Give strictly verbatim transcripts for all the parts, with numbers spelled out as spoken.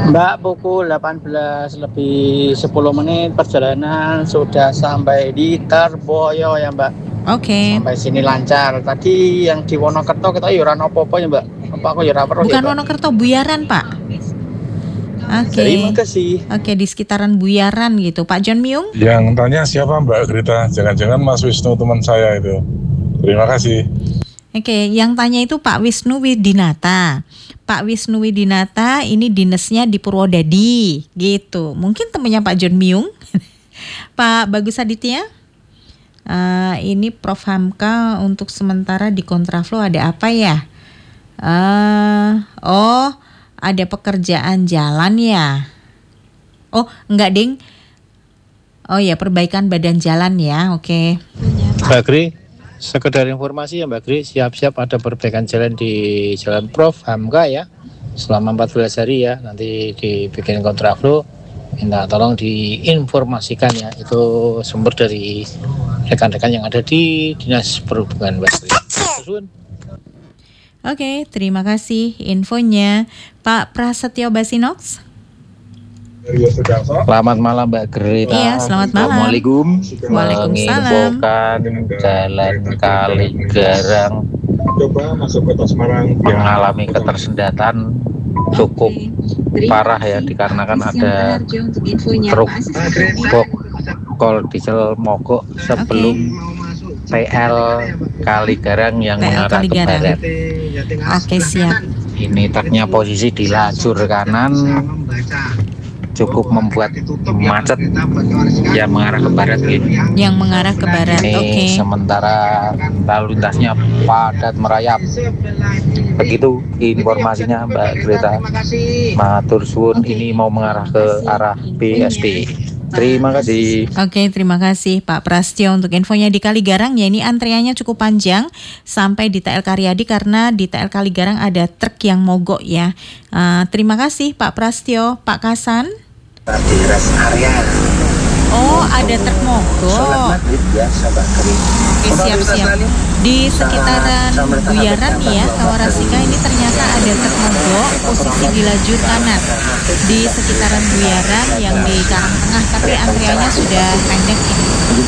Mbak, pukul delapan belas lebih sepuluh menit perjalanan sudah sampai di Terboyo ya Mbak. Oke. Sampai sini lancar. Tadi yang di Wonokerto kita ya ora apa-apa ya Mbak. Apa aku ya ora perlu ya Bukan Mbak. Wonokerto, Buyaran Pak. Oke. Terima kasih. Oke, di sekitaran Buyaran gitu. Pak John Myung? Yang tanya siapa Mbak Grita? Jangan-jangan Mas Wisnu teman saya itu. Terima kasih. Oke, yang tanya itu Pak Wisnu Widinata. Pak Wisnu Widinata ini dinasnya di Purwodadi gitu. Mungkin temannya Pak John Myung. Pak Bagus Aditya. Uh, ini Prof Hamka untuk sementara di kontraflow ada apa ya? Uh, oh, ada pekerjaan jalan ya. Oh, enggak ding. Oh ya, perbaikan badan jalan ya. Oke. Mbak Gri, sekedar informasi ya Mbak Gri, siap-siap ada perbaikan jalan di Jalan Prof Hamka ya. Selama empat belas hari ya, nanti dibikin kontraflow. Minta tolong diinformasikan ya, itu sumber dari rekan-rekan yang ada di Dinas Perhubungan Mbak Gri. Oke, terima kasih infonya Pak Prasetyo Basinox. Selamat malam Mbak Grita. Iya, selamat malam. Assalamualaikum. Waalaikumsalam. Menginfokan jalan Kaligarang mengalami ketersendatan cukup parah ya, dikarenakan ada truk bokol diesel mogok sebelum T L Kaligarang yang T L mengarah ke Kaligarang. barat. Oke, siap. Ini truknya posisi di lajur kanan, cukup membuat macet yang mengarah ke barat gitu. Yang mengarah ke barat. Ini Oke. sementara lalu lintasnya padat merayap. Begitu informasinya Mbak Greta. Matur suwun, ini mau mengarah ke arah B S D. Terima kasih. Oke, terima kasih Pak Prastyo untuk infonya di Kaligarang ya. Ini antriannya cukup panjang sampai di T L Karyadi karena di T L Kaligarang ada truk yang mogok ya. Uh, terima kasih Pak Prastyo. Pak Kasan. Di rest area. Oh, ada truk mogok. Ya, Mbak Gri. Oke, siap-siap. Di sekitaran Buyaran nih ya, Kawarasika ini ternyata ada truk mogok posisi di lajur kanan. Di sekitaran Buyaran yang di Karangtengah, tapi antriannya sudah pendek ini.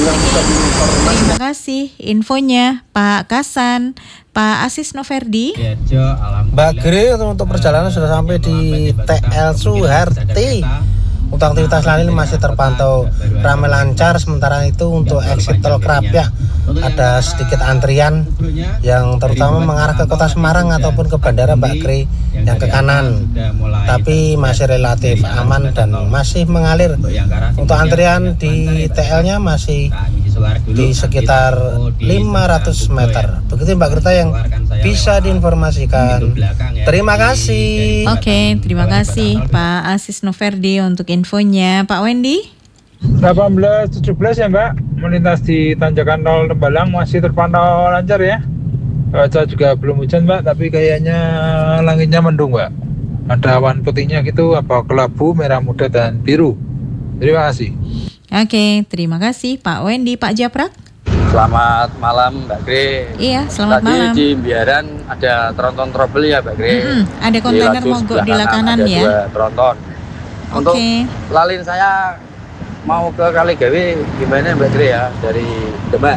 Oke, terima kasih infonya Pak Kasan. Pak Asis Noverdi. Mbak Gri, untuk perjalanan sudah sampai di T L Suharti. Untuk aktivitas lain masih terpantau ramai lancar. Sementara itu untuk exit tol Krapyak ada sedikit antrian yang terutama mengarah ke kota Semarang ataupun ke bandara Mbak Gri yang ke kanan. Tapi masih relatif aman dan masih mengalir. Untuk antrian di T L-nya masih di sekitar lima ratus meter. Begitu Mbak Grita yang bisa diinformasikan. Terima kasih. Oke, terima kasih Pak Asis Noverdi untuk infonya. Pak Wendy. delapan belas tujuh belas ya Mbak, melintas di tanjakan Tol Tembalang masih terpantau lancar ya. Cuaca juga belum hujan Mbak, tapi kayaknya langitnya mendung Mbak. Ada awan putihnya gitu, apa kelabu, merah muda dan biru. Terima kasih. Oke, terima kasih Pak Wendy. Pak Japrak. Selamat malam Mbak Gri. Iya, selamat Tadi malam. di Biaran ada tronton trouble ya Mbak Gri. Mm-mm, ada kontainer mogok di kanan ada ya. Dua tronton. Untuk Oke. lalin saya mau ke Kaligawe gimana Mbak Gri ya dari Demak.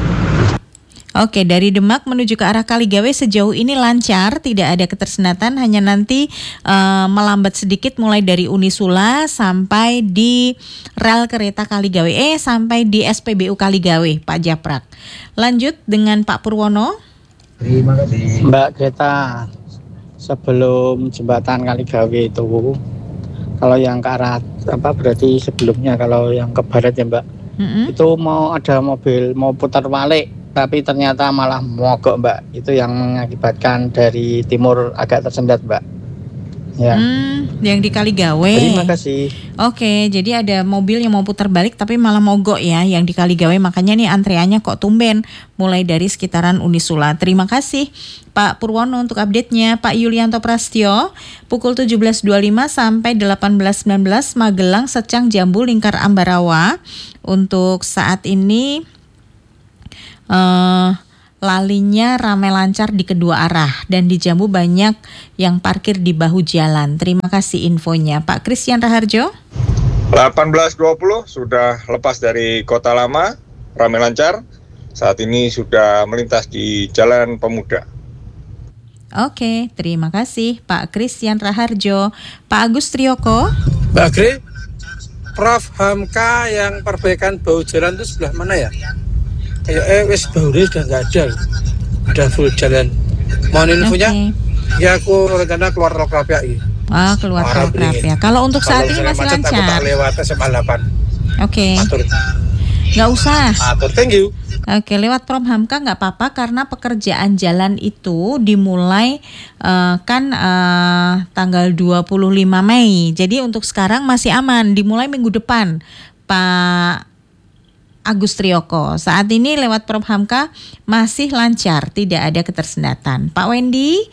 Oke, dari Demak menuju ke arah Kaligawe sejauh ini lancar, tidak ada ketersendatan, hanya nanti uh, melambat sedikit mulai dari Unisula sampai di rel kereta Kaligawe, eh sampai di S P B U Kaligawe, Pak Japrak. Lanjut dengan Pak Purwono. Terima kasih. Mbak Greta, sebelum jembatan Kaligawe itu, kalau yang ke arah apa berarti sebelumnya kalau yang ke barat ya Mbak, mm-hmm. itu mau ada mobil mau putar balik. Tapi ternyata malah mogok Mbak. Itu yang mengakibatkan dari timur agak tersendat Mbak. Ya. Hmm, yang di Kaligawe. Terima kasih. Oke, jadi ada mobil yang mau putar balik tapi malah mogok ya yang di Kaligawe. Makanya nih antreannya kok tumben mulai dari sekitaran Unisula. Terima kasih Pak Purwono untuk update-nya. Pak Yulianto Prastyo, pukul tujuh belas dua puluh lima sampai delapan belas sembilan belas Magelang Secang Jambu Lingkar Ambarawa. Untuk saat ini Uh, lalinya ramai lancar di kedua arah dan di Jambu banyak yang parkir di bahu jalan. Terima kasih infonya Pak Christian Raharjo. delapan belas dua puluh sudah lepas dari Kota Lama, ramai lancar. Saat ini sudah melintas di Jalan Pemuda. Oke, terima kasih Pak Christian Raharjo. Pak Agus Trioko. Mbak Gre, Prof Hamka yang perbaikan bahu jalan itu sebelah mana ya? Kayak eh wes bahunya sudah nggak ada, udah full jalan. Mohon infonya. Okay. Ya aku rencana keluar tol Krapyak ini. Ah, keluar tol Krapyak. Kalau untuk saat ini masih lancar. Aku tak lewat S M A delapan. Oke. Atur. Nggak usah. Atur, thank you. Oke, lewat Prom Hamka nggak apa-apa karena pekerjaan jalan itu dimulai uh, kan uh, tanggal dua puluh lima Mei. Jadi untuk sekarang masih aman, dimulai minggu depan, Pak Agus Trioko. Saat ini lewat Prom Hamka masih lancar, tidak ada ketersendatan. Pak Wendy.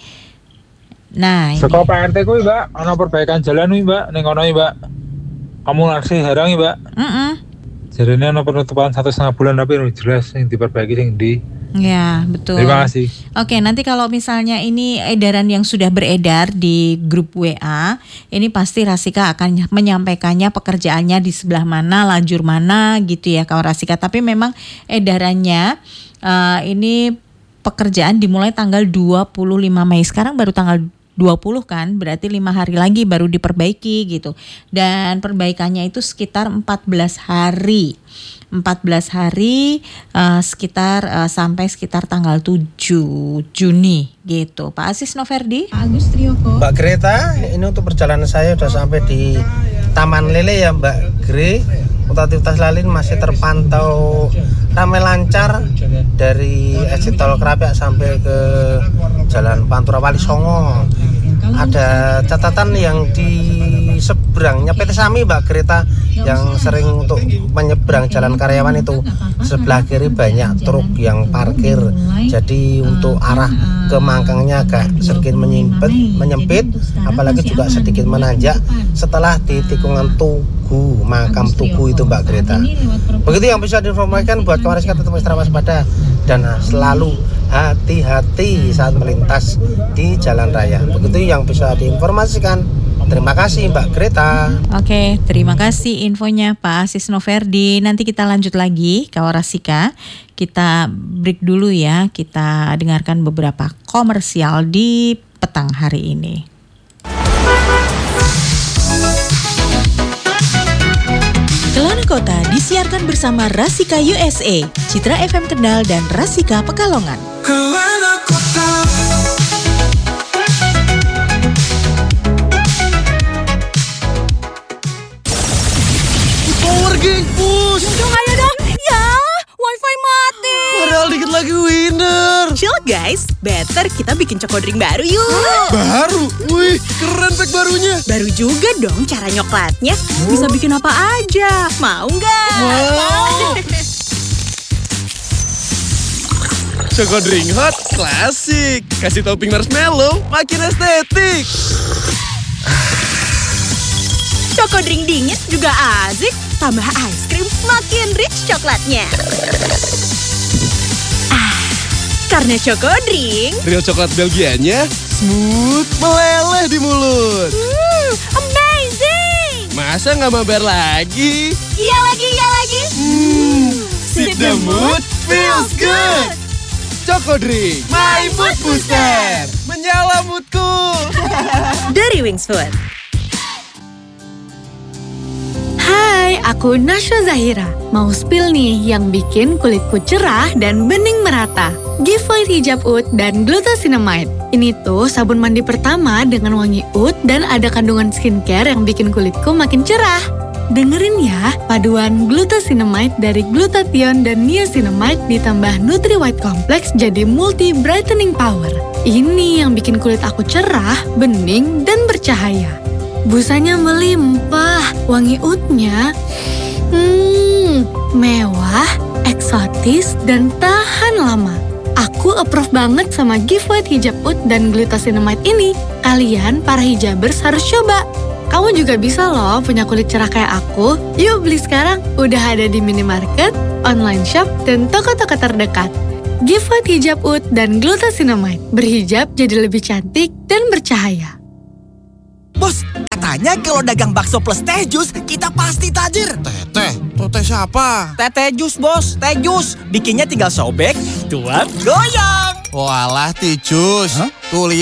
Nah, ini. Seko P R T kuwi, Mbak, ana perbaikan jalan kuwi, Mbak, ning kono Mbak. Kamu naksi harangi, Mbak. Heeh. Jarene ana penutupan satu setengah bulan tapi jelas yang diperbaiki sing di. Ya, betul. Terima kasih. Oke, nanti kalau misalnya ini edaran yang sudah beredar di grup W A, ini pasti Rasika akan menyampaikannya pekerjaannya di sebelah mana, lajur mana gitu ya kawan Rasika. Tapi memang edarannya uh, ini pekerjaan dimulai tanggal dua puluh lima Mei. Sekarang baru tanggal dua puluh kan, berarti lima hari lagi baru diperbaiki gitu. Dan perbaikannya itu sekitar empat belas hari. empat belas hari uh, sekitar uh, sampai sekitar tanggal tujuh Juni gitu. Pak Asis Noverdi. Pak Agus Trioko. Mbak Greta, ini untuk perjalanan saya sudah sampai di Taman Lele ya Mbak Gre. Untuk aktivitas lain masih terpantau ramai lancar dari exit tol Krapyak sampai ke Jalan Pantura Wali Songo. Ada catatan yang di seberangnya P T Sami Mbak Greta yang sering untuk menyeberang Jalan Karyawan itu sebelah kiri banyak truk yang parkir, jadi untuk arah ke Mangkangnya agak sedikit menyempit, menyempit apalagi juga sedikit menanjak setelah di tikungan Tugu, makam Tugu itu Mbak Greta. Begitu yang bisa diinformasikan buat kawan Rizka, tetap ekstra waspada dan selalu hati-hati saat melintas di jalan raya. Begitu yang bisa diinformasikan. Terima kasih Mbak Greta. Oke, terima kasih infonya Pak Asis Noverdi. Nanti kita lanjut lagi kawan Rasika. Kita break dulu ya. Kita dengarkan beberapa komersial di petang hari ini. Kelana Kota disiarkan bersama Rasika U S A, Citra F M Kendal dan Rasika Pekalongan. Kelana Kota. Power Gang push. Dong ayo dong. Ya, wifi mati. Padahal dikit lagi winner. Chill guys, better kita bikin Choco Drink baru yuk. Baru? Wih, keren pack barunya. Baru juga dong cara nyoklatnya. Bisa bikin apa aja. Mau nggak? Wow. Choco Drink hot, klasik. Kasih topping marshmallow, makin estetik. Choco Drink dingin juga asik. Tambah ice cream, makin rich coklatnya. Ah, karena Choco Drink, real coklat Belgianya smooth, meleleh di mulut. Hmm, amazing. Masa nggak mabar lagi? Iya lagi, iya lagi. Hmm, sip the mood, feels good. Choco Drink, my mood booster. Menyala moodku. Dari Wings Food. Hai, aku Nasya Zahira. Mau spill nih yang bikin kulitku cerah dan bening merata. Giveaway hijab oud dan glucosinamide. Ini tuh sabun mandi pertama dengan wangi oud dan ada kandungan skincare yang bikin kulitku makin cerah. Dengerin ya, paduan glucosinamide dari glutathione dan niacinamide ditambah Nutri White Complex jadi multi brightening power. Ini yang bikin kulit aku cerah, bening, dan bercahaya. Busanya melimpah, wangi oudnya hmm, mewah, eksotis, dan tahan lama. Aku approve banget sama giveaway hijab oud dan glucosinamide ini. Kalian para hijabers harus coba. Kamu juga bisa loh punya kulit cerah kayak aku. Yuk beli sekarang, udah ada di minimarket, online shop, dan toko-toko terdekat. Gifford Hijab Oud dan Glucosinamide. Berhijab jadi lebih cantik dan bercahaya. Bos, katanya kalau dagang bakso plus teh jus, kita pasti tajir. Teh, teh, teh siapa? Teh teh jus, bos. Teh jus. Bikinnya tinggal sobek, tuang, goyang. Walah, teh jus. Huh? Tuh,